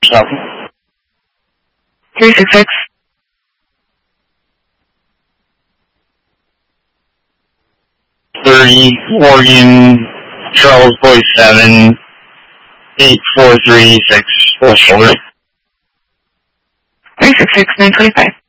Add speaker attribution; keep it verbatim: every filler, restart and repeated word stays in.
Speaker 1: seven.
Speaker 2: three six six.
Speaker 1: thirty, Oregon, Charles Boy seven, eight four three six, West Shoulder.
Speaker 2: three six six, nine twenty-five.